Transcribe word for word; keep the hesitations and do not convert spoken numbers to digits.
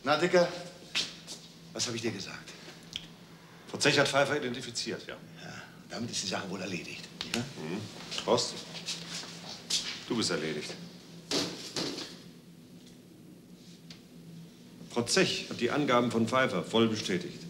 Na, Dicker, was habe ich dir gesagt? Frau Zech hat Pfeiffer identifiziert, ja. Ja, damit ist die Sache wohl erledigt. Ja? Mhm. Horst, du bist erledigt. Frau Zech hat die Angaben von Pfeiffer voll bestätigt.